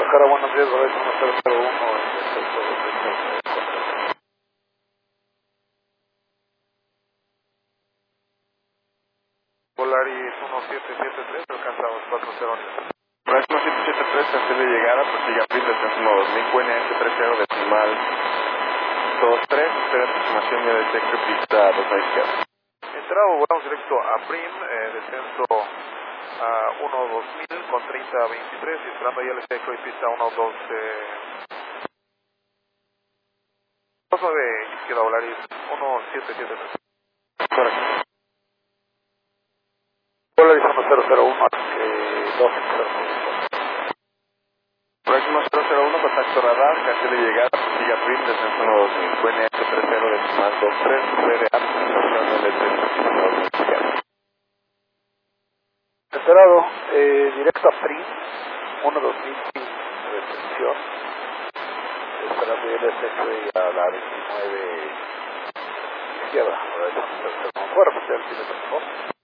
Guadalajara, buenos días, Horizon 1001, en el centro de Texas. Polaris 1773, alcanzamos 409. Polaris 1773, cancel de llegada, prosiga PRIM, descenso 2000, QNS 30 decimal 23, espera aproximación y detecto pista 2 a izquierda. Entrado, volamos directo a PRIM, descenso a 12000 con 30 a 23 y esperando ya el espectro y pista 12. 29 izquierda, Polaris 1773. Correcto. Polaris 1001, 2. Próximo 001, contacto radar, cancel de llegada, prosiga PRIM, descenso 2000, QNS 30 decimal 23, CDA, aproximación y detecto pista 2 a izquierda. Enterado, directo a PRIM, 12000 de restricción, esperando ya el SX a la 29 izquierda, Horizon 1001, fuera, pues ya el tiene, por favor.